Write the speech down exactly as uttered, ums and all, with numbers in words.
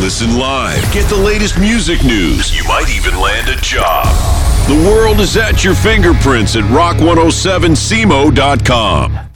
Listen live. Get the latest music news. You might even land a job. The world is at your fingerprints at rock one oh seven C M O dot com.